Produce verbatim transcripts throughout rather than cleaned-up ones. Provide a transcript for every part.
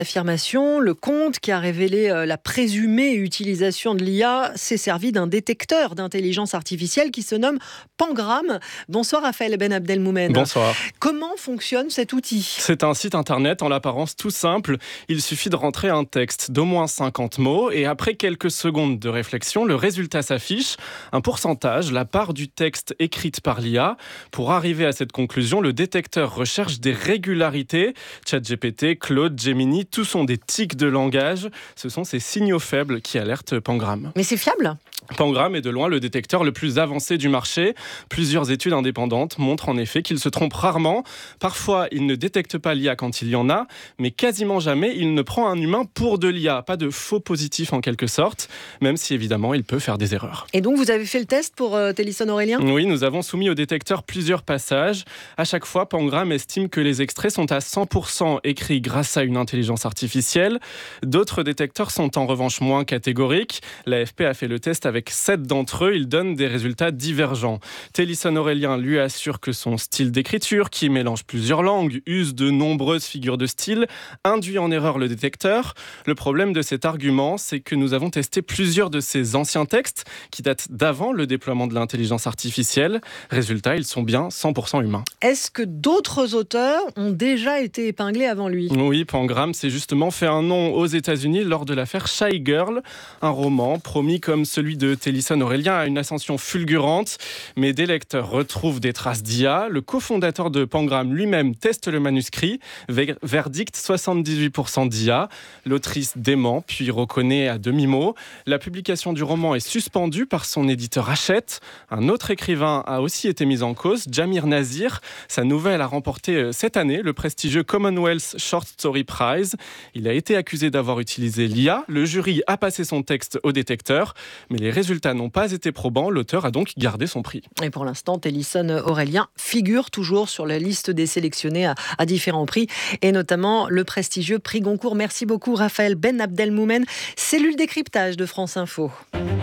Affirmation, le compte qui a révélé la présumée utilisation de l'I A s'est servi d'un détecteur d'intelligence artificielle qui se nomme Pangram. Bonsoir Raphaël Ben Abdelmoumen. Bonsoir. Comment fonctionne cet outil ? C'est un site internet en l'apparence tout simple. Il suffit de rentrer un texte d'au moins cinquante mots et après quelques secondes de réflexion, le résultat s'affiche. Un pourcentage, la part du texte écrite par l'I A. Pour arriver à cette conclusion, le détecteur recherche des régularités. ChatGPT, Claude, Gemini, tous sont des tics de langage. Ce sont ces signaux faibles qui alertent Pangram. Mais c'est fiable ? Pangram est de loin le détecteur le plus avancé du marché. Plusieurs études indépendantes montrent en effet qu'il se trompe rarement. Parfois, il ne détecte pas l'I A quand il y en a, mais quasiment jamais, il ne prend un humain pour de l'I A. Pas de faux positif en quelque sorte, même si évidemment, il peut faire des erreurs. Et donc, vous avez fait le test pour euh, Télisson Aurélien ? Oui, nous avons soumis au détecteur plusieurs passages. À chaque fois, Pangram estime que les extraits sont à cent pour cent écrits grâce à une intelligence artificielle. D'autres détecteurs sont en revanche moins catégoriques. L'A F P a fait le test avec sept d'entre eux. Ils donnent des résultats divergents. Télisson Aurélien lui assure que son style d'écriture, qui mélange plusieurs langues, use de nombreuses figures de style, induit en erreur le détecteur. Le problème de cet argument, c'est que nous avons testé plusieurs de ces anciens textes qui datent d'avant le déploiement de l'intelligence artificielle. Résultat, ils sont bien cent pour cent humains. Est-ce que d'autres auteurs ont déjà été épinglés avant lui ? Oui, Pangram s'est justement fait un nom aux États-Unis lors de l'affaire Shy Girl, un roman promis comme celui de Télisson Aurélien à une ascension fulgurante. Mais des lecteurs retrouvent des traces d'I A. Le cofondateur de Pangram lui-même teste le manuscrit. Verdict, soixante-dix-huit pour cent d'I A. L'autrice dément, puis reconnaît à demi-mot. La publication du roman est suspendue par son éditeur Hachette. Un autre écrivain a aussi été mis en cause, Jamir Nazir. Sa nouvelle a remporté cette année le prestigieux Commonwealth Short Story Prize. Il a été accusé d'avoir utilisé l'I A. Le jury a passé son texte au détecteur, mais les résultats n'ont pas été probants. L'auteur a donc gardé son prix. Et pour l'instant, Télisson Aurélien figure toujours sur la liste des sélectionnés à, à différents prix, et notamment le prestigieux prix Goncourt. Merci beaucoup Raphaël Ben Abdelmoumen, cellule décryptage de France Info.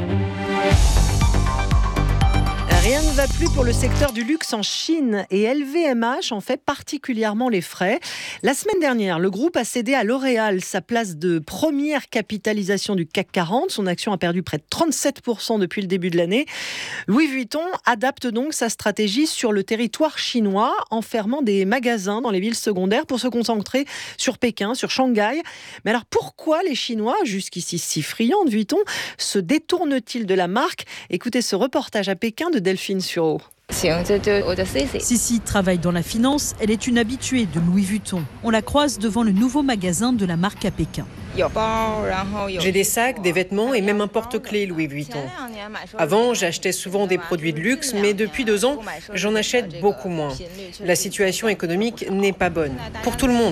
Rien ne va plus pour le secteur du luxe en Chine et L V M H en fait particulièrement les frais. La semaine dernière, le groupe a cédé à L'Oréal sa place de première capitalisation du C A C quarante. Son action a perdu près de trente-sept pour cent depuis le début de l'année. Louis Vuitton adapte donc sa stratégie sur le territoire chinois en fermant des magasins dans les villes secondaires pour se concentrer sur Pékin, sur Shanghai. Mais alors pourquoi les Chinois, jusqu'ici si friands de Vuitton, se détournent-ils de la marque ? Écoutez ce reportage à Pékin de Delphine Sureau. Sissi travaille dans la finance, elle est une habituée de Louis Vuitton. On la croise devant le nouveau magasin de la marque à Pékin. J'ai des sacs, des vêtements et même un porte-clés Louis Vuitton. Avant, j'achetais souvent des produits de luxe, mais depuis deux ans, j'en achète beaucoup moins. La situation économique n'est pas bonne pour tout le monde.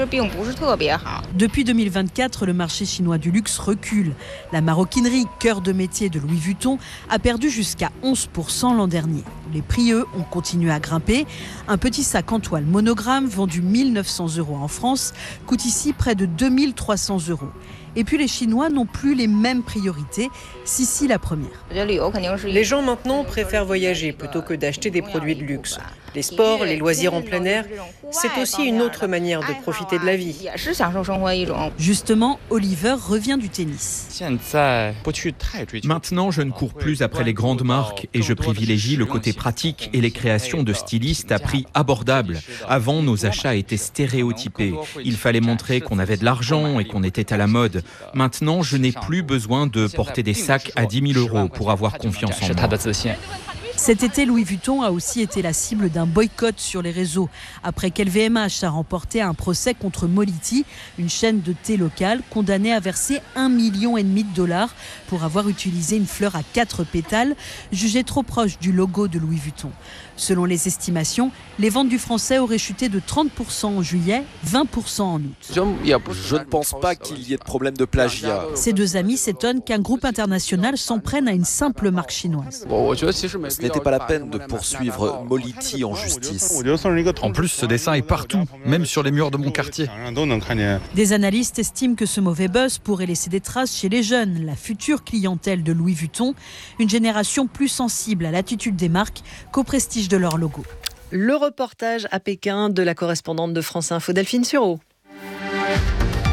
Depuis deux mille vingt-quatre, le marché chinois du luxe recule. La maroquinerie, cœur de métier de Louis Vuitton, a perdu jusqu'à onze pour cent l'an dernier. Les prix, eux, ont continué à grimper. Un petit sac en toile monogramme, vendu mille neuf cents euros en France, coûte ici près de deux mille trois cents euros. Et puis les Chinois n'ont plus les mêmes priorités, Sissi la première. Les gens maintenant préfèrent voyager plutôt que d'acheter des produits de luxe. Les sports, les loisirs en plein air, c'est aussi une autre manière de profiter de la vie. Justement, Oliver revient du tennis. Maintenant, je ne cours plus après les grandes marques et je privilégie le côté pratique et les créations de stylistes à prix abordable. Avant, nos achats étaient stéréotypés. Il fallait montrer qu'on avait de l'argent et qu'on était à la mode. Maintenant, je n'ai plus besoin de porter des sacs à dix mille euros pour avoir confiance en moi. Cet été, Louis Vuitton a aussi été la cible d'un boycott sur les réseaux, après qu'L V M H a remporté un procès contre Molliti, une chaîne de thé locale condamnée à verser un million et demi de dollars pour avoir utilisé une fleur à quatre pétales, jugée trop proche du logo de Louis Vuitton. Selon les estimations, les ventes du français auraient chuté de trente pour cent en juillet, vingt pour cent en août. Je ne pense pas qu'il y ait de problème de plagiat. Ces deux amis s'étonnent qu'un groupe international s'en prenne à une simple marque chinoise. Ce n'était pas la peine de poursuivre Molliti en justice. En plus, ce dessin est partout, même sur les murs de mon quartier. Des analystes estiment que ce mauvais buzz pourrait laisser des traces chez les jeunes, la future clientèle de Louis Vuitton, une génération plus sensible à l'attitude des marques qu'au prestige de leur logo. Le reportage à Pékin de la correspondante de France Info, Delphine Sureau.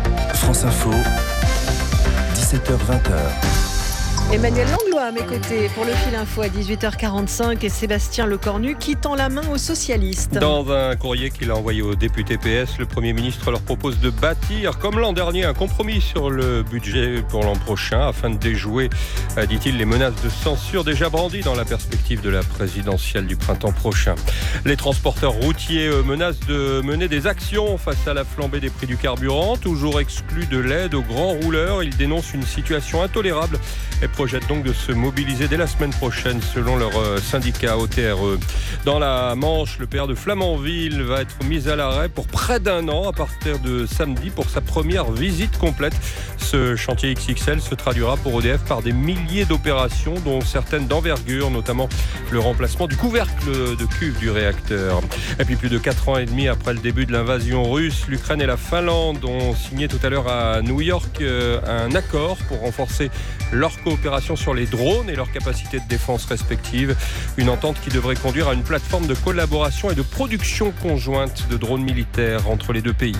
France Info, dix-sept heures vingt. Emmanuel Langlois à mes côtés pour le fil info à dix-huit heures quarante-cinq et Sébastien Lecornu qui tend la main aux socialistes. Dans un courrier qu'il a envoyé aux députés P S, le Premier ministre leur propose de bâtir, comme l'an dernier, un compromis sur le budget pour l'an prochain afin de déjouer, dit-il, les menaces de censure déjà brandies dans la perspective de la présidentielle du printemps prochain. Les transporteurs routiers menacent de mener des actions face à la flambée des prix du carburant. Toujours exclus de l'aide aux grands rouleurs, ils dénoncent une situation intolérable et projettent donc de se mobiliser dès la semaine prochaine selon leur syndicat O T R E. Dans la Manche, le P R de Flamanville va être mis à l'arrêt pour près d'un an à partir de samedi pour sa première visite complète. Ce chantier X X L se traduira pour E D F par des milliers d'opérations dont certaines d'envergure, notamment le remplacement du couvercle de cuve du réacteur. Et puis plus de quatre ans et demi après le début de l'invasion russe, l'Ukraine et la Finlande ont signé tout à l'heure à New York un accord pour renforcer leur coopération sur les drones et leurs capacités de défense respectives. Une entente qui devrait conduire à une plateforme de collaboration et de production conjointe de drones militaires entre les deux pays.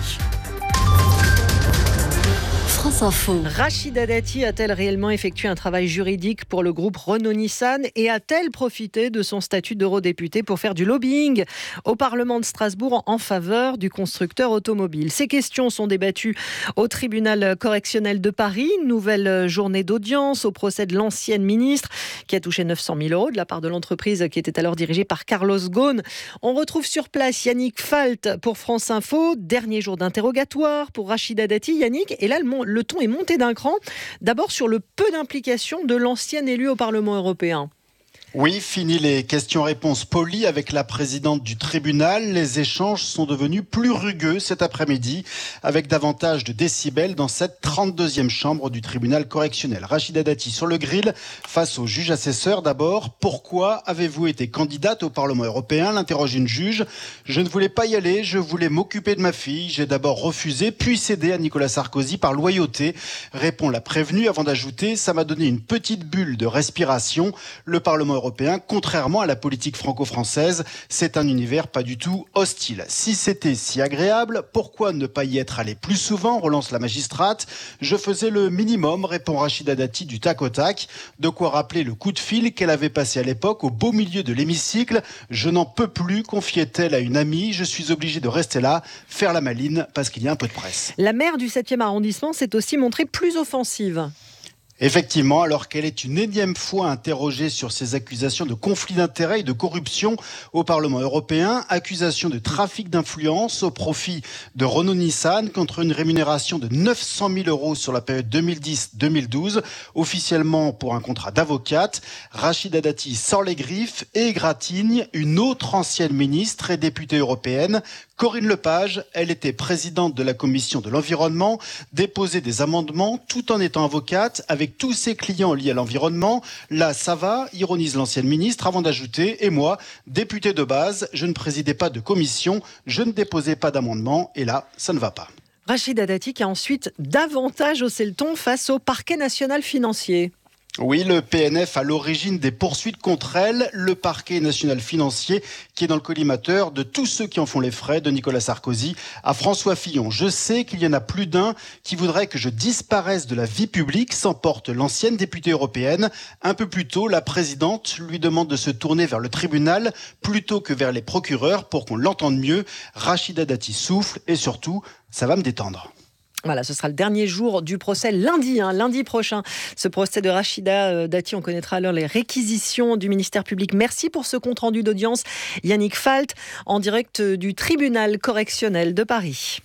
France Info. Rachida Dati a-t-elle réellement effectué un travail juridique pour le groupe Renault-Nissan et a-t-elle profité de son statut d'eurodéputée pour faire du lobbying au Parlement de Strasbourg en faveur du constructeur automobile? Ces questions sont débattues au tribunal correctionnel de Paris. Nouvelle journée d'audience au procès de l'ancienne ministre qui a touché neuf cent mille euros de la part de l'entreprise qui était alors dirigée par Carlos Ghosn. On retrouve sur place Yannick Falt pour France Info. Dernier jour d'interrogatoire pour Rachida Dati. Yannick, et là le Le ton est monté d'un cran, d'abord sur le peu d'implication de l'ancienne élue au Parlement européen. Oui, fini les questions-réponses polies avec la présidente du tribunal. Les échanges sont devenus plus rugueux cet après-midi, avec davantage de décibels dans cette trente-deuxième chambre du tribunal correctionnel. Rachida Dati sur le grill, face au juge assesseur. D'abord, pourquoi avez-vous été candidate au Parlement européen? L'interroge une juge. Je ne voulais pas y aller, je voulais m'occuper de ma fille. J'ai d'abord refusé, puis cédé à Nicolas Sarkozy par loyauté, répond la prévenue, avant d'ajouter, ça m'a donné une petite bulle de respiration. Le Parlement européen européen, contrairement à la politique franco-française, c'est un univers pas du tout hostile. Si c'était si agréable, pourquoi ne pas y être allé plus souvent, relance la magistrate. Je faisais le minimum, répond Rachida Dati du tac au tac. De quoi rappeler le coup de fil qu'elle avait passé à l'époque au beau milieu de l'hémicycle. Je n'en peux plus, confiait-elle à une amie. Je suis obligée de rester là, faire la maline, parce qu'il y a un peu de presse. La maire du septième arrondissement s'est aussi montrée plus offensive. Effectivement, alors qu'elle est une énième fois interrogée sur ces accusations de conflit d'intérêts et de corruption au Parlement européen, accusation de trafic d'influence au profit de Renault-Nissan contre une rémunération de neuf cent mille euros sur la période deux mille dix deux mille douze, officiellement pour un contrat d'avocate. Rachida Dati sort les griffes et égratigne une autre ancienne ministre et députée européenne, Corinne Lepage. Elle était présidente de la commission de l'environnement, déposait des amendements tout en étant avocate avec tous ses clients liés à l'environnement. Là, ça va, ironise l'ancienne ministre, avant d'ajouter, et moi, député de base, je ne présidais pas de commission, je ne déposais pas d'amendement, et là, ça ne va pas. Rachida Dati qui a ensuite davantage haussé le ton face au parquet national financier. Oui, le P N F à l'origine des poursuites contre elle, le parquet national financier qui est dans le collimateur de tous ceux qui en font les frais, de Nicolas Sarkozy à François Fillon. Je sais qu'il y en a plus d'un qui voudrait que je disparaisse de la vie publique, s'emporte l'ancienne députée européenne. Un peu plus tôt, la présidente lui demande de se tourner vers le tribunal plutôt que vers les procureurs pour qu'on l'entende mieux. Rachida Dati souffle et surtout, ça va me détendre. Voilà, ce sera le dernier jour du procès lundi, hein, lundi prochain. Ce procès de Rachida Dati, on connaîtra alors les réquisitions du ministère public. Merci pour ce compte-rendu d'audience. Yannick Falt, en direct du tribunal correctionnel de Paris.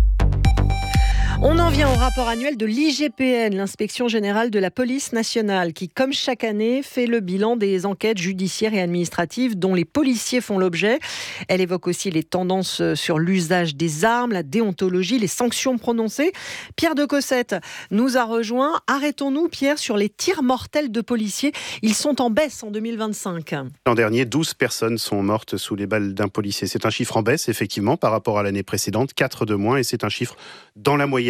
On en vient au rapport annuel de l'I G P N, l'inspection générale de la police nationale, qui, comme chaque année, fait le bilan des enquêtes judiciaires et administratives dont les policiers font l'objet. Elle évoque aussi les tendances sur l'usage des armes, la déontologie, les sanctions prononcées. Pierre de Cossette nous a rejoint. Arrêtons-nous, Pierre, sur les tirs mortels de policiers. Ils sont en baisse en deux mille vingt-cinq. L'an dernier, douze personnes sont mortes sous les balles d'un policier. C'est un chiffre en baisse, effectivement, par rapport à l'année précédente, quatre de moins, et c'est un chiffre dans la moyenne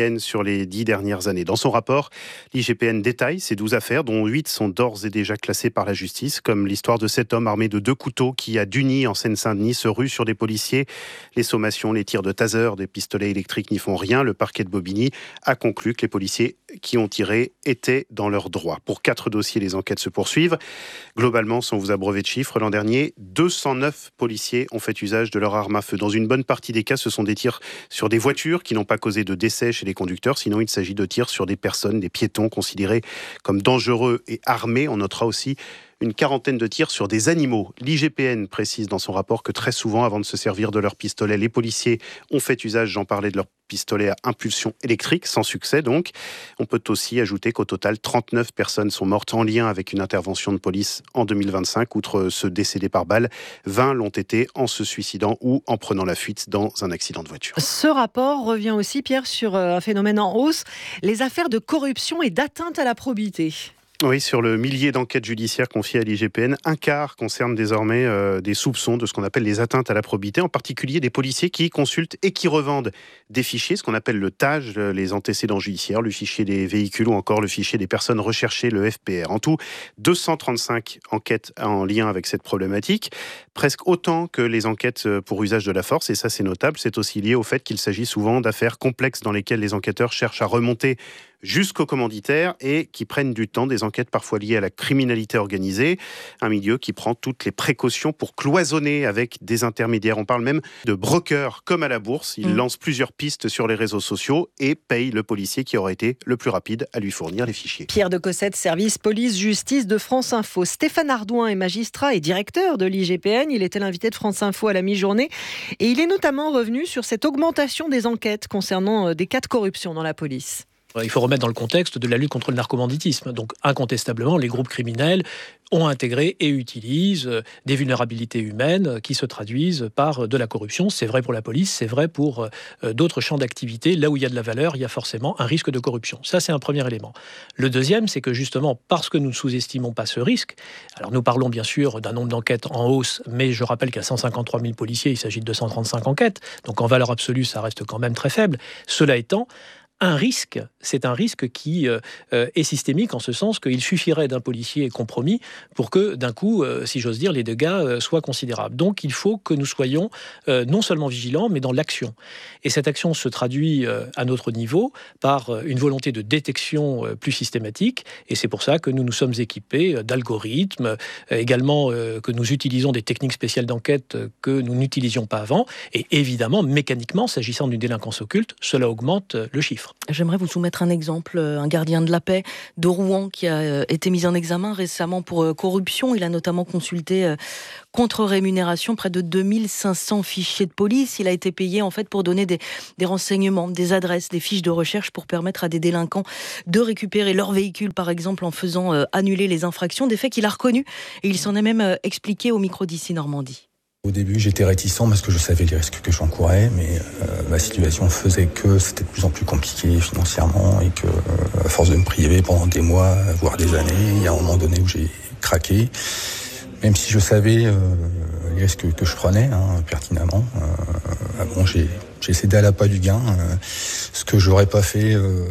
moyenne sur les dix dernières années. Dans son rapport, l'I G P N détaille ces douze affaires, dont huit sont d'ores et déjà classées par la justice, comme l'histoire de cet homme armé de deux couteaux qui, à Dugny, en Seine-Saint-Denis, se rue sur des policiers. Les sommations, les tirs de taser, des pistolets électriques n'y font rien. Le parquet de Bobigny a conclu que les policiers qui ont tiré étaient dans leurs droits. Pour quatre dossiers, les enquêtes se poursuivent. Globalement, sans vous abreuver de chiffres, l'an dernier, deux cent neuf policiers ont fait usage de leur arme à feu. Dans une bonne partie des cas, ce sont des tirs sur des voitures qui n'ont pas causé de décès chez les conducteurs. Sinon, il s'agit de tirs sur des personnes, des piétons considérés comme dangereux et armés. On notera aussi une quarantaine de tirs sur des animaux. L'I G P N précise dans son rapport que très souvent, avant de se servir de leur pistolet, les policiers ont fait usage, j'en parlais, de leur pistolet à impulsion électrique, sans succès donc. On peut aussi ajouter qu'au total, trente-neuf personnes sont mortes en lien avec une intervention de police en deux mille vingt-cinq. Outre ceux décédés par balle, vingt l'ont été en se suicidant ou en prenant la fuite dans un accident de voiture. Ce rapport revient aussi, Pierre, sur un phénomène en hausse, les affaires de corruption et d'atteinte à la probité. Oui, sur le millier d'enquêtes judiciaires confiées à l'I G P N, un quart concerne désormais euh, des soupçons de ce qu'on appelle les atteintes à la probité, en particulier des policiers qui consultent et qui revendent des fichiers, ce qu'on appelle le T A G, les antécédents judiciaires, le fichier des véhicules ou encore le fichier des personnes recherchées, le F P R. En tout, deux cent trente-cinq enquêtes en lien avec cette problématique, presque autant que les enquêtes pour usage de la force, et ça c'est notable, c'est aussi lié au fait qu'il s'agit souvent d'affaires complexes dans lesquelles les enquêteurs cherchent à remonter jusqu'aux commanditaires et qui prennent du temps, des enquêtes parfois liées à la criminalité organisée, un milieu qui prend toutes les précautions pour cloisonner avec des intermédiaires. On parle même de brokers comme à la bourse. Ils mmh. lancent plusieurs pistes sur les réseaux sociaux et payent le policier qui aurait été le plus rapide à lui fournir les fichiers. Pierre de Cossette, service police-justice de France Info. Stéphane Ardouin est magistrat et directeur de l'I G P N. Il était l'invité de France Info à la mi-journée et il est notamment revenu sur cette augmentation des enquêtes concernant des cas de corruption dans la police. Il faut remettre dans le contexte de la lutte contre le narcobanditisme. Donc, incontestablement, les groupes criminels ont intégré et utilisent des vulnérabilités humaines qui se traduisent par de la corruption. C'est vrai pour la police, c'est vrai pour d'autres champs d'activité. Là où il y a de la valeur, il y a forcément un risque de corruption. Ça, c'est un premier élément. Le deuxième, c'est que justement, parce que nous ne sous-estimons pas ce risque, alors nous parlons bien sûr d'un nombre d'enquêtes en hausse, mais je rappelle qu'à cent cinquante-trois mille policiers, il s'agit de deux cent trente-cinq enquêtes. Donc, en valeur absolue, ça reste quand même très faible. Cela étant, un risque, c'est un risque qui euh, est systémique en ce sens qu'il suffirait d'un policier compromis pour que, d'un coup, euh, si j'ose dire, les dégâts euh, soient considérables. Donc, il faut que nous soyons euh, non seulement vigilants, mais dans l'action. Et cette action se traduit euh, à notre niveau par euh, une volonté de détection euh, plus systématique. Et c'est pour ça que nous nous sommes équipés euh, d'algorithmes, euh, également euh, que nous utilisons des techniques spéciales d'enquête euh, que nous n'utilisions pas avant. Et évidemment, mécaniquement, s'agissant d'une délinquance occulte, cela augmente euh, le chiffre. J'aimerais vous soumettre un exemple, un gardien de la paix de Rouen qui a été mis en examen récemment pour corruption. Il a notamment consulté contre rémunération près de deux mille cinq cents fichiers de police. Il a été payé en fait pour donner des, des renseignements, des adresses, des fiches de recherche pour permettre à des délinquants de récupérer leur véhicule, par exemple, en faisant euh, annuler les infractions, des faits qu'il a reconnus. Et il s'en est même euh, expliqué au micro d'ici Normandie. Au début, j'étais réticent parce que je savais les risques que j'encourais, mais euh, ma situation faisait que c'était de plus en plus compliqué financièrement et que, euh, à force de me priver pendant des mois, voire des années, il y a un moment donné où j'ai craqué. Même si je savais euh, les risques que je prenais hein, pertinemment, euh, bon, j'ai, j'ai cédé à l'appât du gain, euh, ce que j'aurais pas fait euh,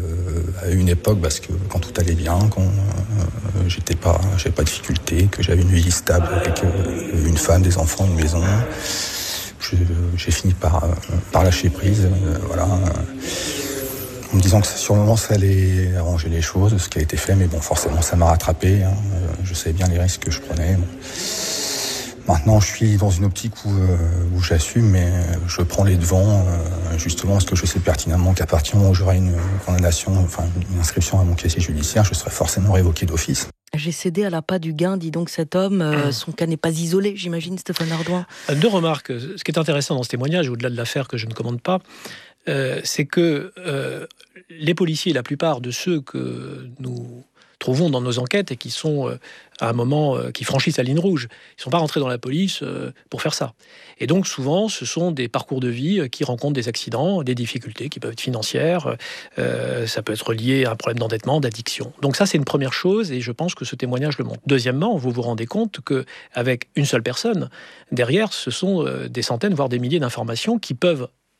à une époque, parce que quand tout allait bien, quand euh, j'étais pas, j'avais pas de difficultés, que j'avais une vie stable avec euh, une femme, des enfants, une maison, je, j'ai fini par, euh, par lâcher prise, euh, voilà. En me disant que sur le moment ça allait arranger les choses, ce qui a été fait, mais bon, forcément ça m'a rattrapé, hein. Je savais bien les risques que je prenais. Bon. Maintenant je suis dans une optique où, euh, où j'assume, mais je prends les devants, euh, justement parce que je sais pertinemment qu'à partir du moment où j'aurai une condamnation, enfin une inscription à mon casier judiciaire, je serai forcément révoqué d'office. J'ai cédé à l'appât du gain, dit donc cet homme. Euh, son cas n'est pas isolé, j'imagine, Stéphane Ardouin. Deux remarques. Ce qui est intéressant dans ce témoignage, au-delà de l'affaire que je ne commande pas, euh, c'est que euh, les policiers, la plupart de ceux que nous trouvons dans nos enquêtes et qui sont euh, à un moment euh, qui franchissent la ligne rouge, ils ne sont pas rentrés dans la police euh, pour faire ça. Et donc souvent, ce sont des parcours de vie euh, qui rencontrent des accidents, des difficultés qui peuvent être financières, euh, ça peut être lié à un problème d'endettement, d'addiction. Donc ça, c'est une première chose et je pense que ce témoignage le montre. Deuxièmement, vous vous rendez compte qu'avec une seule personne, derrière, ce sont euh, des centaines, voire des milliers d'informations qui peuvent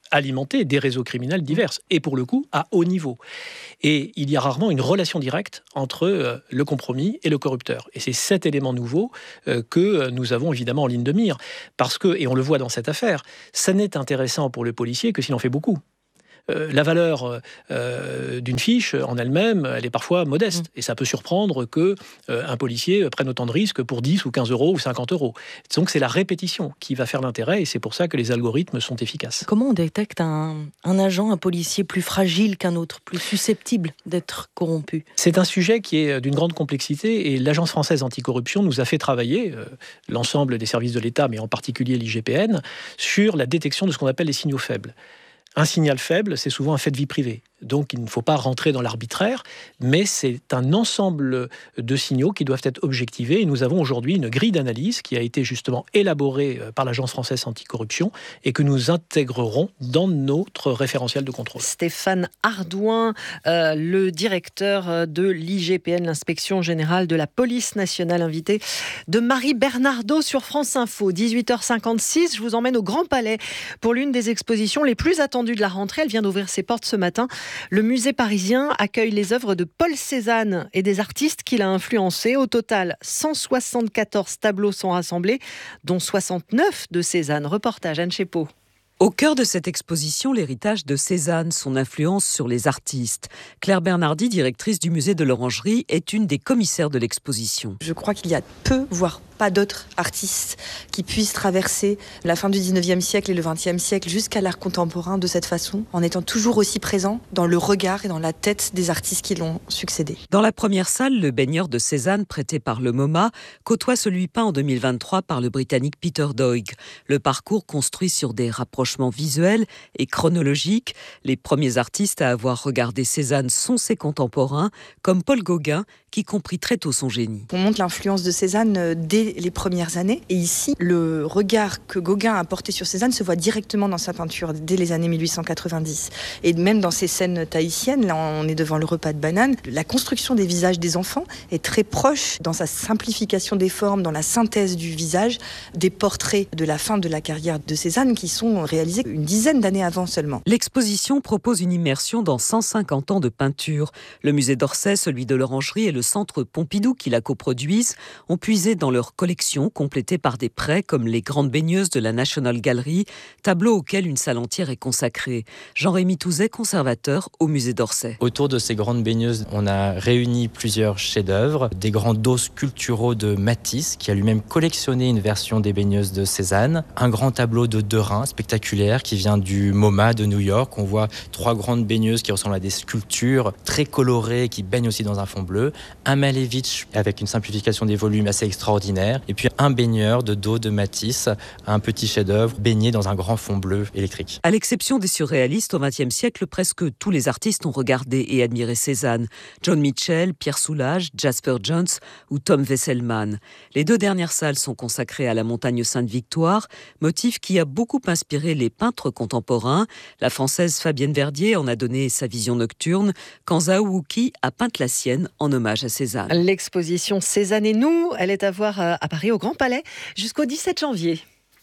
alimenter des réseaux criminels divers, et pour le coup, à haut niveau. Et il y a rarement une relation directe entre euh, le compromis et le corrupteur. Et c'est cet élément nouveau euh, que nous avons évidemment en ligne de mire. Parce que, et on le voit dans cette affaire, ça n'est intéressant pour le policier que s'il en fait beaucoup. Euh, la valeur euh, d'une fiche en elle-même, elle est parfois modeste. Mmh. Et ça peut surprendre qu'un euh, policier prenne autant de risques pour dix ou quinze euros ou cinquante euros. Donc c'est la répétition qui va faire l'intérêt et c'est pour ça que les algorithmes sont efficaces. Comment on détecte un, un agent, un policier plus fragile qu'un autre, plus susceptible d'être corrompu ? C'est un sujet qui est d'une grande complexité et l'Agence française anticorruption nous a fait travailler, euh, l'ensemble des services de l'État, mais en particulier l'I G P N, sur la détection de ce qu'on appelle les signaux faibles. Un signal faible, c'est souvent un fait de vie privée. Donc, il ne faut pas rentrer dans l'arbitraire, mais c'est un ensemble de signaux qui doivent être objectivés. Et nous avons aujourd'hui une grille d'analyse qui a été justement élaborée par l'Agence française anticorruption et que nous intégrerons dans notre référentiel de contrôle. Stéphane Ardouin, euh, le directeur de l'I G P N, l'Inspection générale de la police nationale, invité de Marie Bernardo sur France Info. dix-huit heures cinquante-six, je vous emmène au Grand Palais pour l'une des expositions les plus attendues de la rentrée. Elle vient d'ouvrir ses portes ce matin. Le musée parisien accueille les œuvres de Paul Cézanne et des artistes qu'il a influencés. Au total, cent soixante-quatorze tableaux sont rassemblés, dont soixante-neuf de Cézanne. Reportage Anne Chépeau. Au cœur de cette exposition, l'héritage de Cézanne, son influence sur les artistes. Claire Bernardi, directrice du musée de l'Orangerie, est une des commissaires de l'exposition. Je crois qu'il y a peu, voire pas d'autres artistes qui puissent traverser la fin du dix-neuvième siècle et le vingtième siècle jusqu'à l'art contemporain de cette façon, en étant toujours aussi présent dans le regard et dans la tête des artistes qui l'ont succédé. Dans la première salle, le baigneur de Cézanne, prêté par le MoMA, côtoie celui peint en deux mille vingt-trois par le Britannique Peter Doig. Le parcours construit sur des rapprochements visuels et chronologiques. Les premiers artistes à avoir regardé Cézanne sont ses contemporains, comme Paul Gauguin, qui comprit très tôt son génie. On montre l'influence de Cézanne dès les premières années. Et ici, le regard que Gauguin a porté sur Cézanne se voit directement dans sa peinture dès les années mille huit cent quatre-vingt-dix. Et même dans ces scènes tahitiennes, là on est devant le repas de banane, la construction des visages des enfants est très proche dans sa simplification des formes, dans la synthèse du visage, des portraits de la fin de la carrière de Cézanne qui sont réalisés une dizaine d'années avant seulement. L'exposition propose une immersion dans cent cinquante ans de peinture. Le musée d'Orsay, celui de l'Orangerie et le centre Pompidou qui la coproduisent ont puisé dans leur collection complétée par des prêts comme les grandes baigneuses de la National Gallery, tableau auquel une salle entière est consacrée. Jean-Rémy Touzet, conservateur au musée d'Orsay. Autour de ces grandes baigneuses, on a réuni plusieurs chefs-d'œuvre, des grands dos sculpturaux de Matisse qui a lui-même collectionné une version des baigneuses de Cézanne, un grand tableau de Derain spectaculaire qui vient du MoMA de New York. On voit trois grandes baigneuses qui ressemblent à des sculptures très colorées qui baignent aussi dans un fond bleu, un Malevich avec une simplification des volumes assez extraordinaire, et puis un baigneur de dos de Matisse, un petit chef-d'œuvre baigné dans un grand fond bleu électrique. À l'exception des surréalistes, au vingtième siècle, presque tous les artistes ont regardé et admiré Cézanne. John Mitchell, Pierre Soulages, Jasper Johns ou Tom Wesselmann. Les deux dernières salles sont consacrées à la montagne Sainte-Victoire, motif qui a beaucoup inspiré les peintres contemporains. La française Fabienne Verdier en a donné sa vision nocturne, quand Zhao Wuqi a peint la sienne en hommage à Cézanne. L'exposition Cézanne et nous, elle est à voir à Paris au Grand Palais jusqu'au dix-sept janvier.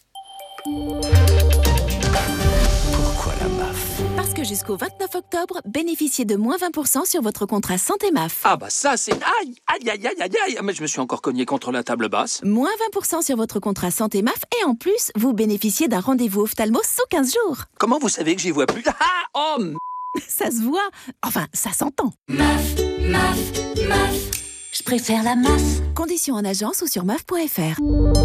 Pourquoi la M A F ? Parce que jusqu'au vingt-neuf octobre, bénéficiez de moins vingt pour cent sur votre contrat Santé M A F. Ah bah ça c'est... Aïe, aïe, aïe, aïe, aïe, aïe. Mais je me suis encore cogné contre la table basse. Moins vingt pour cent sur votre contrat Santé M A F et en plus, vous bénéficiez d'un rendez-vous ophtalmo sous quinze jours. Comment vous savez que j'y vois plus ? Ah, oh m... Ça se voit. Enfin, ça s'entend. M A F, M A F, M A F. Je préfère la M A F. Conditions en agence ou sur M A F point F R.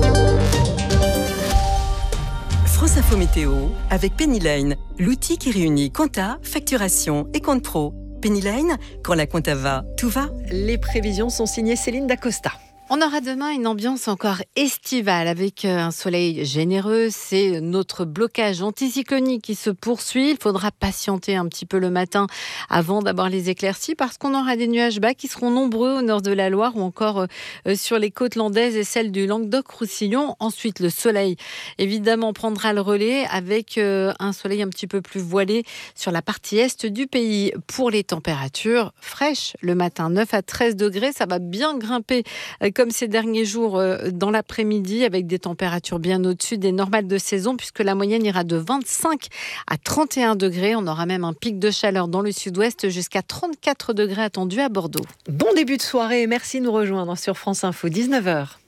France Info Météo avec Penny Lane, l'outil qui réunit compta, facturation et compte pro. Penny Lane, quand la compta va, tout va. Les prévisions sont signées Céline Dacosta. On aura demain une ambiance encore estivale avec un soleil généreux. C'est notre blocage anticyclonique qui se poursuit. Il faudra patienter un petit peu le matin avant d'avoir les éclaircies parce qu'on aura des nuages bas qui seront nombreux au nord de la Loire ou encore sur les côtes landaises et celles du Languedoc-Roussillon. Ensuite, le soleil, évidemment, prendra le relais avec un soleil un petit peu plus voilé sur la partie est du pays. Pour les températures fraîches, le matin, neuf à treize degrés, ça va bien grimper comme ces derniers jours dans l'après-midi, avec des températures bien au-dessus des normales de saison, puisque la moyenne ira de vingt-cinq à trente et un degrés. On aura même un pic de chaleur dans le sud-ouest, jusqu'à trente-quatre degrés attendus à Bordeaux. Bon début de soirée, merci de nous rejoindre sur France Info, dix-neuf heures.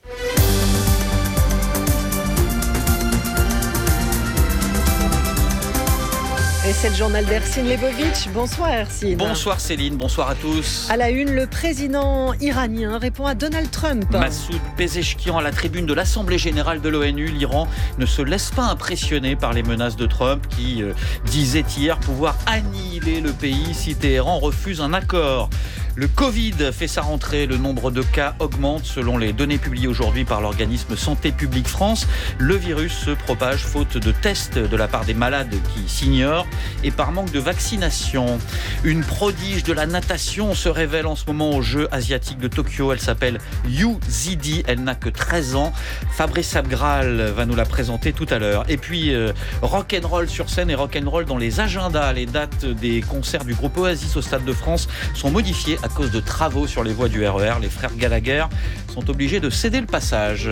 Et c'est le journal d'Ercine Lebovitch. Bonsoir Ercine. Bonsoir Céline, bonsoir à tous. À la une, le président iranien répond à Donald Trump. Massoud Pezeshkian à la tribune de l'Assemblée générale de l'ONU. L'Iran ne se laisse pas impressionner par les menaces de Trump qui euh, disait hier pouvoir annihiler le pays si Téhéran refuse un accord. Le Covid fait sa rentrée, le nombre de cas augmente selon les données publiées aujourd'hui par l'organisme Santé publique France. Le virus se propage faute de tests de la part des malades qui s'ignorent et par manque de vaccination. Une prodige de la natation se révèle en ce moment aux Jeux asiatiques de Tokyo. Elle s'appelle Yu Zidi, elle n'a que treize ans. Fabrice Abgral va nous la présenter tout à l'heure. Et puis euh, rock'n'roll sur scène et rock'n'roll dans les agendas. Les dates des concerts du groupe Oasis au Stade de France sont modifiées à cause de travaux sur les voies du R E R. Les frères Gallagher sont obligés de céder le passage.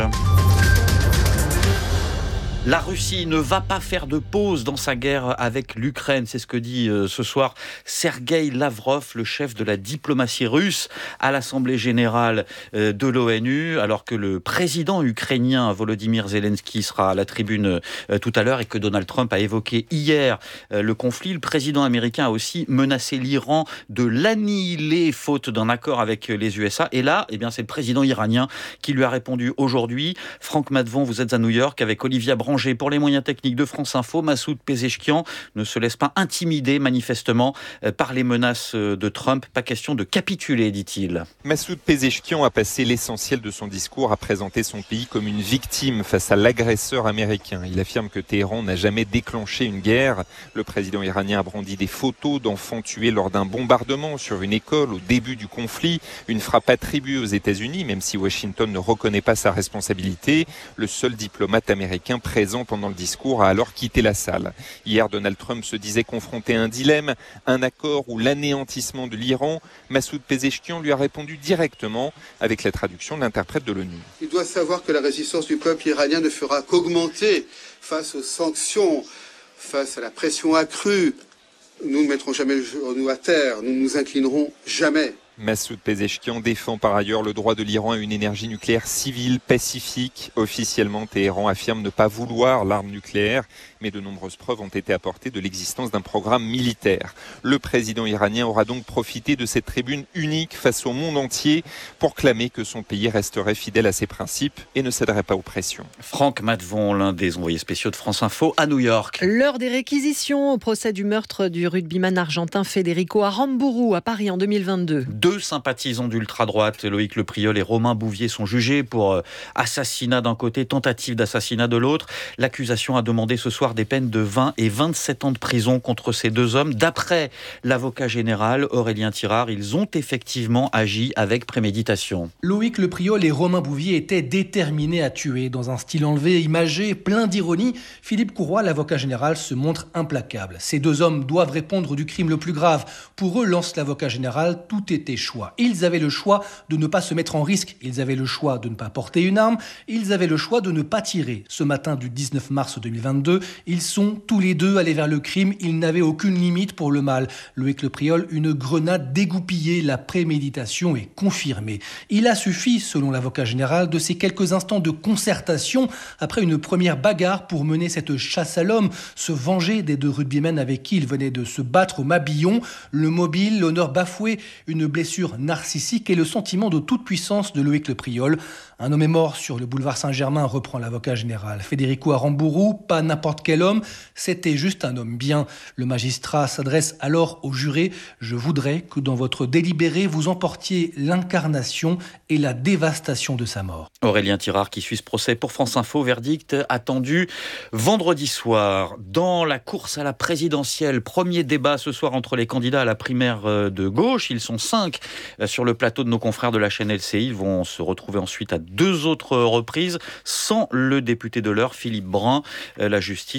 La Russie ne va pas faire de pause dans sa guerre avec l'Ukraine. C'est ce que dit euh, ce soir Sergueï Lavrov, le chef de la diplomatie russe, à l'Assemblée générale euh, de l'ONU, alors que le président ukrainien Volodymyr Zelensky sera à la tribune euh, tout à l'heure et que Donald Trump a évoqué hier euh, le conflit. Le président américain a aussi menacé l'Iran de l'annihiler faute d'un accord avec les U S A. Et là, eh bien, c'est le président iranien qui lui a répondu aujourd'hui. Franck Madvon, vous êtes à New York avec Olivia Branger pour les moyens techniques de France Info. Massoud Pezeshkian ne se laisse pas intimider manifestement par les menaces de Trump. Pas question de capituler, dit-il. Massoud Pezeshkian a passé l'essentiel de son discours à présenter son pays comme une victime face à l'agresseur américain. Il affirme que Téhéran n'a jamais déclenché une guerre. Le président iranien a brandi des photos d'enfants tués lors d'un bombardement sur une école au début du conflit. Une frappe attribuée aux États-Unis, même si Washington ne reconnaît pas sa responsabilité. Le seul diplomate américain présent pendant le discours a alors quitté la salle. Hier, Donald Trump se disait confronté à un dilemme, un accord ou l'anéantissement de l'Iran. Massoud Pezeshkian lui a répondu directement avec la traduction de l'interprète de l'ONU. Il doit savoir que la résistance du peuple iranien ne fera qu'augmenter face aux sanctions, face à la pression accrue. Nous ne mettrons jamais le genou à terre, nous ne nous inclinerons jamais. Massoud Pezeshkian défend par ailleurs le droit de l'Iran à une énergie nucléaire civile, pacifique. Officiellement, Téhéran affirme ne pas vouloir l'arme nucléaire, mais de nombreuses preuves ont été apportées de l'existence d'un programme militaire. Le président iranien aura donc profité de cette tribune unique face au monde entier pour clamer que son pays resterait fidèle à ses principes et ne céderait pas aux pressions. Franck Madvon, l'un des envoyés spéciaux de France Info à New York. L'heure des réquisitions au procès du meurtre du rugbyman argentin Federico Aramburu à Paris en deux mille vingt-deux. Deux sympathisants d'ultra-droite, Loïc Le Priol et Romain Bouvier, sont jugés pour assassinat d'un côté, tentative d'assassinat de l'autre. L'accusation a demandé ce soir des peines de vingt et vingt-sept ans de prison contre ces deux hommes. D'après l'avocat général Aurélien Tirard, ils ont effectivement agi avec préméditation. Loïc Le Priol et Romain Bouvier étaient déterminés à tuer. Dans un style enlevé, imagé, plein d'ironie, Philippe Courroy, l'avocat général, se montre implacable. Ces deux hommes doivent répondre du crime le plus grave. Pour eux, lance l'avocat général, tout était choix. Ils avaient le choix de ne pas se mettre en risque, ils avaient le choix de ne pas porter une arme, ils avaient le choix de ne pas tirer. Ce matin du dix-neuf mars deux mille vingt-deux, ils sont tous les deux allés vers le crime, ils n'avaient aucune limite pour le mal. Loïc Le Priol, une grenade dégoupillée, la préméditation est confirmée. Il a suffi, selon l'avocat général, de ces quelques instants de concertation après une première bagarre pour mener cette chasse à l'homme, se venger des deux rugbymen avec qui il venait de se battre au Mabillon. Le mobile, l'honneur bafoué, une blessure narcissique et le sentiment de toute puissance de Loïc Le Priol. Un homme est mort sur le boulevard Saint-Germain, reprend l'avocat général. Federico Aramburu, pas n'importe quel homme, c'était juste un homme bien. Le magistrat s'adresse alors au juré. Je voudrais que dans votre délibéré, vous emportiez l'incarnation et la dévastation de sa mort. Aurélien Tirard qui suit ce procès pour France Info, verdict attendu vendredi soir. Dans la course à la présidentielle, premier débat ce soir entre les candidats à la primaire de gauche. Ils sont cinq sur le plateau de nos confrères de la chaîne L C I. Ils vont se retrouver ensuite à deux autres reprises sans le député de l'heure, Philippe Brun. La justice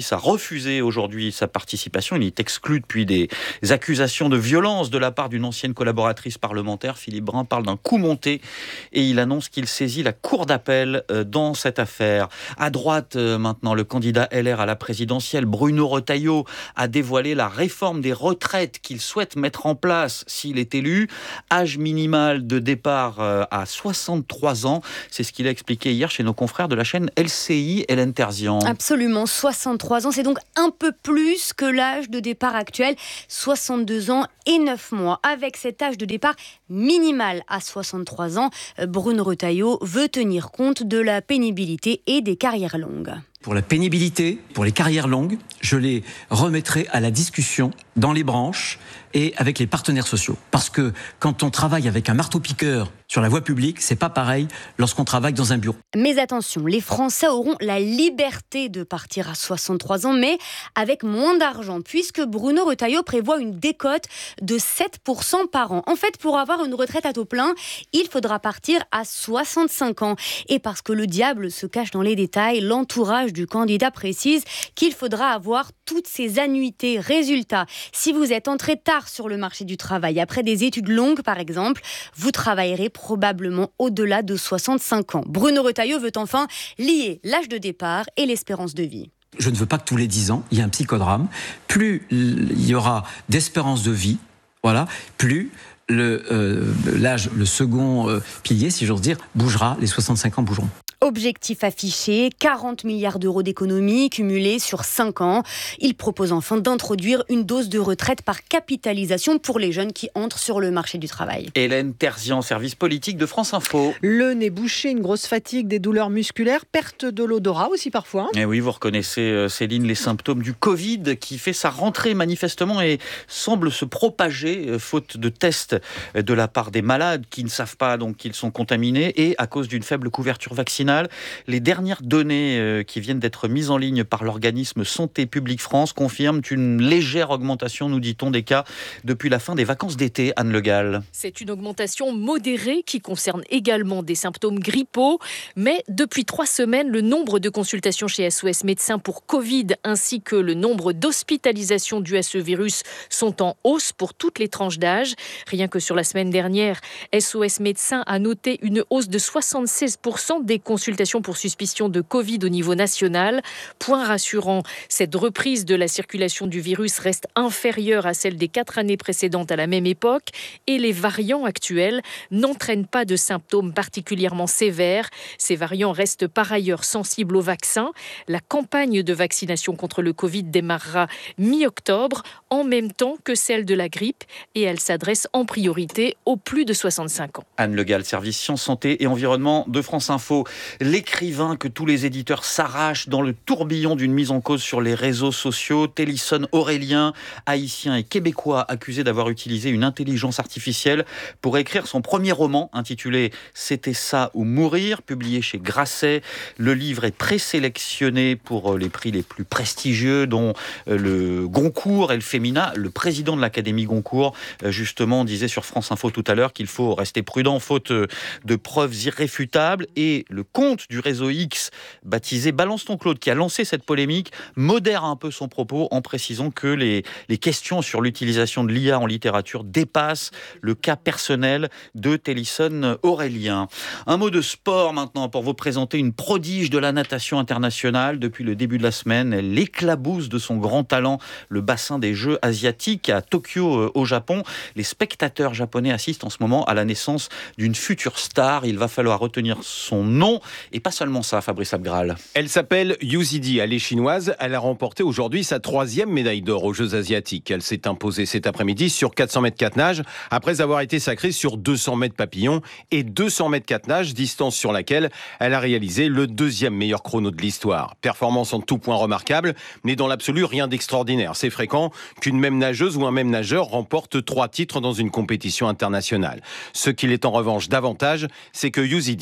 justice a refusé aujourd'hui sa participation. Il est exclu depuis des accusations de violence de la part d'une ancienne collaboratrice parlementaire. Philippe Brun parle d'un coup monté et il annonce qu'il saisit la cour d'appel dans cette affaire. À droite, maintenant, le candidat L R à la présidentielle, Bruno Retailleau, a dévoilé la réforme des retraites qu'il souhaite mettre en place s'il est élu. Âge minimal de départ à soixante-trois ans. C'est ce qu'il a expliqué hier chez nos confrères de la chaîne L C I, Hélène Terzian. Absolument, soixante-trois ans, c'est donc un peu plus que l'âge de départ actuel, soixante-deux ans et neuf mois. Avec cet âge de départ minimal à soixante-trois ans, Bruno Retailleau veut tenir compte de la pénibilité et des carrières longues. Pour la pénibilité, pour les carrières longues, je les remettrai à la discussion dans les branches et avec les partenaires sociaux. Parce que quand on travaille avec un marteau-piqueur sur la voie publique, c'est pas pareil lorsqu'on travaille dans un bureau. Mais attention, les Français auront la liberté de partir à soixante-trois ans, mais avec moins d'argent, puisque Bruno Retailleau prévoit une décote de sept pour cent par an. En fait, pour avoir une retraite à taux plein, il faudra partir à soixante-cinq ans. Et parce que le diable se cache dans les détails, l'entourage du candidat précise qu'il faudra avoir toutes ces annuités. Résultat, si vous êtes entré tard sur le marché du travail, après des études longues par exemple, vous travaillerez probablement au-delà de soixante-cinq ans. Bruno Retailleau veut enfin lier l'âge de départ et l'espérance de vie. Je ne veux pas que tous les dix ans, il y ait un psychodrame. Plus il y aura d'espérance de vie, voilà, plus le, euh, l'âge, le second euh, pilier, si j'ose dire, bougera, les soixante-cinq ans bougeront. Objectif affiché, quarante milliards d'euros d'économies cumulées sur cinq ans. Il propose enfin d'introduire une dose de retraite par capitalisation pour les jeunes qui entrent sur le marché du travail. Hélène Terzian, service politique de France Info. Le nez bouché, une grosse fatigue, des douleurs musculaires, perte de l'odorat aussi parfois. Et oui, vous reconnaissez, Céline, les symptômes du Covid qui fait sa rentrée manifestement et semble se propager, faute de tests de la part des malades qui ne savent pas donc qu'ils sont contaminés et à cause d'une faible couverture vaccinale. Les dernières données qui viennent d'être mises en ligne par l'organisme Santé publique France confirment une légère augmentation, nous dit-on, des cas depuis la fin des vacances d'été. Anne Le Gall. C'est une augmentation modérée qui concerne également des symptômes grippaux. Mais depuis trois semaines, le nombre de consultations chez S O S Médecins pour Covid ainsi que le nombre d'hospitalisations dues à ce virus sont en hausse pour toutes les tranches d'âge. Rien que sur la semaine dernière, S O S Médecins a noté une hausse de soixante-seize pour cent des consultations Consultation pour suspicion de Covid au niveau national. Point rassurant, cette reprise de la circulation du virus reste inférieure à celle des quatre années précédentes à la même époque et les variants actuels n'entraînent pas de symptômes particulièrement sévères. Ces variants restent par ailleurs sensibles au vaccin. La campagne de vaccination contre le Covid démarrera mi-octobre en même temps que celle de la grippe et elle s'adresse en priorité aux plus de soixante-cinq ans. Anne Le Gall, service Sciences, Santé et Environnement de France Info. L'écrivain que tous les éditeurs s'arrachent dans le tourbillon d'une mise en cause sur les réseaux sociaux, Télisson Aurélien, haïtien et québécois, accusé d'avoir utilisé une intelligence artificielle pour écrire son premier roman intitulé « C'était ça ou mourir », publié chez Grasset. Le livre est présélectionné pour les prix les plus prestigieux, dont le Goncourt et le Femina. Le président de l'Académie Goncourt, justement, disait sur France Info tout à l'heure qu'il faut rester prudent faute de preuves irréfutables. Et le compte du réseau X, baptisé Balance ton Claude, qui a lancé cette polémique, modère un peu son propos en précisant que les, les questions sur l'utilisation de l'I A en littérature dépassent le cas personnel de Télisson Aurélien. Un mot de sport maintenant pour vous présenter une prodige de la natation internationale. Depuis le début de la semaine, elle éclabousse de son grand talent le bassin des Jeux asiatiques à Tokyo, au Japon. Les spectateurs japonais assistent en ce moment à la naissance d'une future star. Il va falloir retenir son nom. Et pas seulement ça, Fabrice Abgral. Elle s'appelle Yu Zidi, elle est chinoise. Elle a remporté aujourd'hui sa troisième médaille d'or aux Jeux Asiatiques. Elle s'est imposée cet après-midi sur quatre cents mètres quatre nages, après avoir été sacrée sur deux cents mètres papillon et deux cents mètres quatre nages, distance sur laquelle elle a réalisé le deuxième meilleur chrono de l'histoire. Performance en tout point remarquable, mais dans l'absolu, rien d'extraordinaire. C'est fréquent qu'une même nageuse ou un même nageur remporte trois titres dans une compétition internationale. Ce qu'il est en revanche davantage, c'est que Yu Zidi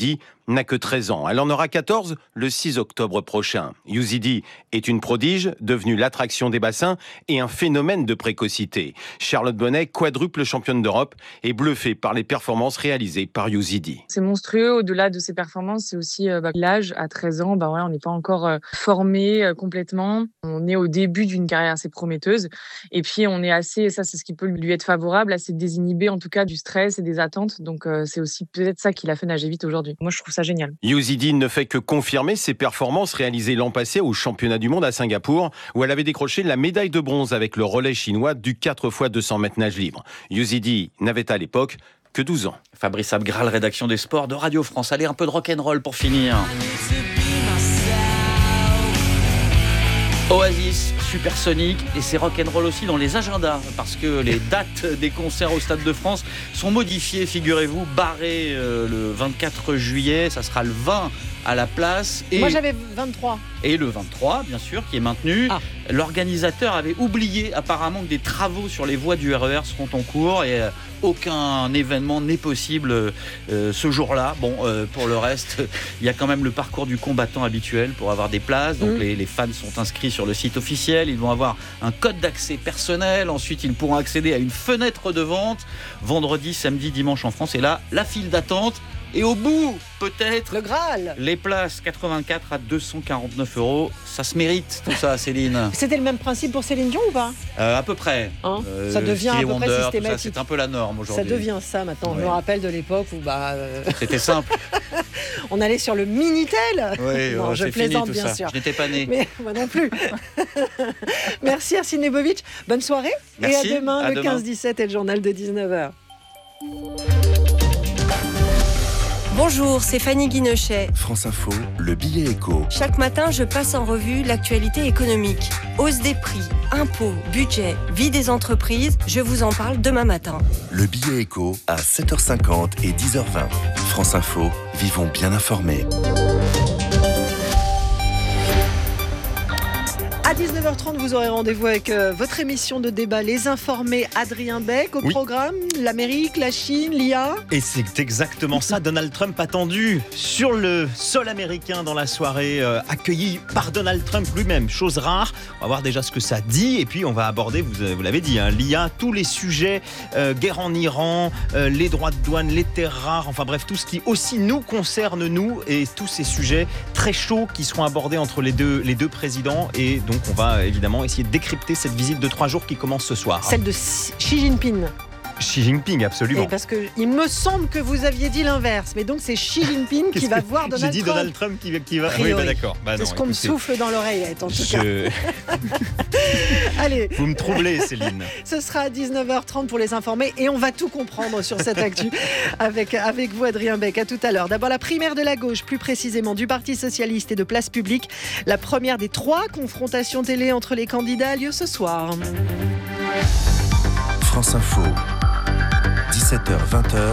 n'a que treize ans. Elle en aura quatorze le six octobre prochain. Youzidi est une prodige, devenue l'attraction des bassins et un phénomène de précocité. Charlotte Bonnet, quadruple championne d'Europe, est bluffée par les performances réalisées par Youzidi. C'est monstrueux. Au-delà de ces performances, c'est aussi euh, bah, l'âge. À treize ans, bah, ouais, on n'est pas encore euh, formé euh, complètement. On est au début d'une carrière assez prometteuse. Et puis, on est assez, ça c'est ce qui peut lui être favorable, assez désinhibé en tout cas du stress et des attentes. Donc, euh, c'est aussi peut-être ça qui l'a fait nager vite aujourd'hui. Moi, je trouve ça génial. Youzidi ne fait que confirmer ses performances réalisées l'an passé au championnat du monde à Singapour, où elle avait décroché la médaille de bronze avec le relais chinois du quatre fois deux cents mètres nage libre. Youzidi n'avait à l'époque que douze ans. Fabrice Abgral, rédaction des sports de Radio France. Allez, un peu de rock'n'roll pour finir. Oasis, Supersonic, et c'est rock'n'roll aussi dans les agendas, parce que les dates des concerts au Stade de France sont modifiées, figurez-vous, barrées euh, le vingt-quatre juillet, ça sera le vingt à la place. Et... Moi j'avais vingt-trois. Et le vingt-trois, bien sûr, qui est maintenu. Ah. L'organisateur avait oublié apparemment que des travaux sur les voies du R E R seront en cours et euh, aucun événement n'est possible euh, ce jour-là. Bon, euh, pour le reste, il y a quand même le parcours du combattant habituel pour avoir des places. Donc mmh. les, les fans sont inscrits sur le site officiel. Ils vont avoir un code d'accès personnel. Ensuite, ils pourront accéder à une fenêtre de vente vendredi, samedi, dimanche en France. Et là, la file d'attente. Et au bout, peut-être, le Graal. Les places quatre-vingt-quatre à deux cent quarante-neuf euros. Ça se mérite, tout ça, Céline. C'était le même principe pour Céline Dion ou pas ? euh, À peu près. Hein euh, ça devient à peu Wonder, près systématique. Ça, c'est un peu la norme aujourd'hui. Ça devient ça maintenant. Ouais. Je me rappelle de l'époque où bah, euh... c'était simple. On allait sur le Minitel. Oui, non, oh, je c'est plaisante fini, tout bien ça. sûr. Je n'étais pas né. Mais moi non plus. Merci Arsène Lebovic. Bonne soirée. Merci. Et à demain, à le quinze dix-sept et le journal de dix-neuf heures. Bonjour, c'est Fanny Guinochet. France Info, le billet éco. Chaque matin, je passe en revue l'actualité économique. Hausse des prix, impôts, budget, vie des entreprises, je vous en parle demain matin. Le billet éco à sept heures cinquante et dix heures vingt. France Info, vivons bien informés. À dix-neuf heures trente, vous aurez rendez-vous avec euh, votre émission de débat Les Informés, Adrien Beck. Au oui. programme, l'Amérique, la Chine, l'I A. Et c'est exactement ça. Donald Trump attendu sur le sol américain dans la soirée, euh, accueilli par Donald Trump lui-même. Chose rare. On va voir déjà ce que ça dit. Et puis, on va aborder, vous, vous l'avez dit, hein, l'I A, tous les sujets, euh, guerre en Iran, euh, les droits de douane, les terres rares. Enfin bref, tout ce qui aussi nous concerne, nous. Et tous ces sujets très chauds qui seront abordés entre les deux, les deux présidents. Et donc, on va évidemment essayer de décrypter cette visite de trois jours qui commence ce soir. Celle de Xi Jinping. Xi Jinping, absolument. Et parce que il me semble que vous aviez dit l'inverse, mais donc c'est Xi Jinping qui va voir Donald Trump. J'ai dit Donald Trump qui, qui va. Oui, bah d'accord. Bah c'est non, ce qu'on écoutez, me souffle dans l'oreillette, en tout je... cas. Allez. Vous me troublez, Céline. Ce sera à dix-neuf heures trente pour les informer et on va tout comprendre sur cette actu avec, avec vous, Adrien Beck. À tout à l'heure. D'abord, la primaire de la gauche, plus précisément du Parti Socialiste et de Place Publique. La première des trois confrontations télé entre les candidats a lieu ce soir. France Info. dix-sept heures vingt heures.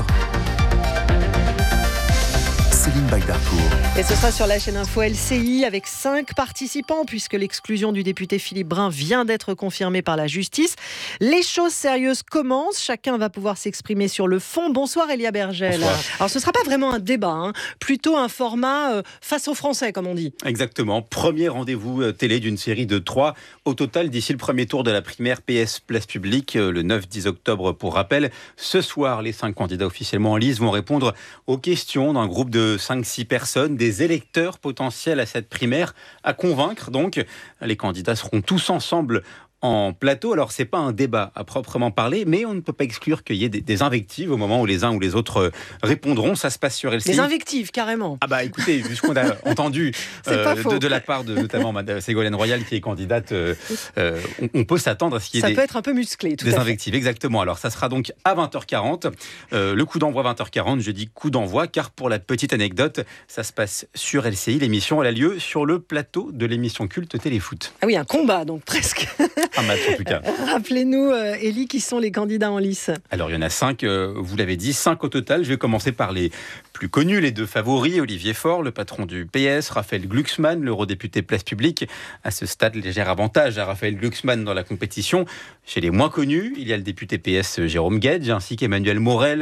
Céline Bagdarcourt. Et ce sera sur la chaîne Info L C I avec cinq participants puisque l'exclusion du député Philippe Brun vient d'être confirmée par la justice. Les choses sérieuses commencent. Chacun va pouvoir s'exprimer sur le fond. Bonsoir Elia Bergel. Bonsoir. Alors ce ne sera pas vraiment un débat, hein. Plutôt un format euh, face aux Français comme on dit. Exactement. Premier rendez-vous euh, télé d'une série de trois. Au total, d'ici le premier tour de la primaire P S Place Publique, euh, le neuf dix octobre pour rappel. Ce soir, les cinq candidats officiellement en lice vont répondre aux questions d'un groupe de cinq six personnes, des électeurs potentiels à cette primaire à convaincre. Donc, les candidats seront tous ensemble en plateau. Alors, c'est pas un débat à proprement parler, mais on ne peut pas exclure qu'il y ait des, des invectives au moment où les uns ou les autres répondront. Ça se passe sur L C I. Des invectives, carrément. Ah bah écoutez, vu ce qu'on a entendu euh, de, de la part de notamment Madame Ségolène Royal, qui est candidate, euh, euh, on, on peut s'attendre à ce qu'il y ait ça des, peut être un peu musclé, tout des à invectives. Fait. Exactement. Alors, ça sera donc à vingt heures quarante. Euh, le coup d'envoi vingt heures quarante. Je dis coup d'envoi, car pour la petite anecdote, ça se passe sur L C I. L'émission, elle a lieu sur le plateau de l'émission culte Téléfoot. Ah oui, un combat, donc presque. Un match en tout cas. Rappelez-nous, euh, Élie, qui sont les candidats en lice. Alors, il y en a cinq, euh, vous l'avez dit, cinq au total. Je vais commencer par les plus connus, les deux favoris. Olivier Faure, le patron du P S, Raphaël Glucksmann, l'eurodéputé Place Publique. À ce stade, léger avantage à Raphaël Glucksmann dans la compétition. Chez les moins connus, il y a le député P S Jérôme Guedj, ainsi qu'Emmanuel Morel,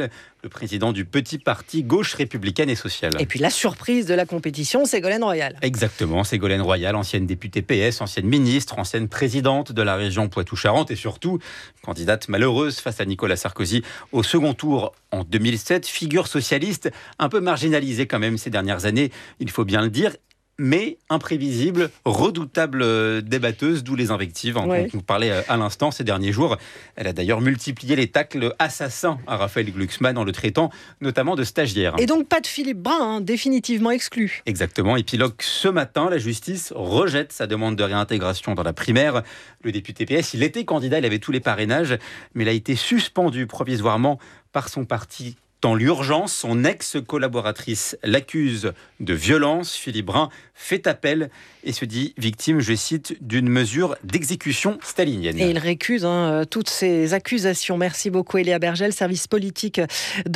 le président du petit parti gauche républicaine et sociale. Et puis la surprise de la compétition, Ségolène Royal. Exactement, Ségolène Royal, ancienne députée P S, ancienne ministre, ancienne présidente de la région Poitou-Charentes et surtout candidate malheureuse face à Nicolas Sarkozy au second tour en deux mille sept, figure socialiste un peu marginalisée quand même ces dernières années, il faut bien le dire, mais imprévisible, redoutable débatteuse, d'où les invectives hein, ouais. dont on parlait à l'instant ces derniers jours. Elle a d'ailleurs multiplié les tacles assassins à Raphaël Glucksmann en le traitant notamment de stagiaire. Et donc pas de Philippe Brun, hein, définitivement exclu. Exactement. Épilogue ce matin, la justice rejette sa demande de réintégration dans la primaire. Le député P S, il était candidat, il avait tous les parrainages, mais il a été suspendu provisoirement par son parti. Dans l'urgence, son ex-collaboratrice l'accuse de violence. Philippe Brun fait appel et se dit victime, je cite, d'une mesure d'exécution stalinienne. Et il récuse hein, toutes ces accusations. Merci beaucoup Eléa Bergel, service politique de